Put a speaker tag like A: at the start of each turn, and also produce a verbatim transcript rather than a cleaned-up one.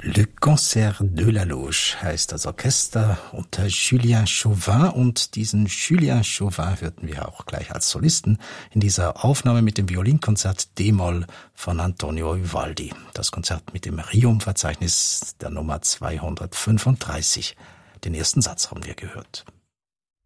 A: Le Concert de la Loge heißt das Orchester unter Julien Chauvin, und diesen Julien Chauvin hörten wir auch gleich als Solisten in dieser Aufnahme mit dem Violinkonzert D-Moll von Antonio Vivaldi. Das Konzert mit dem Rium-Verzeichnis der Nummer zweihundertfünfunddreißig. Den ersten Satz haben wir gehört.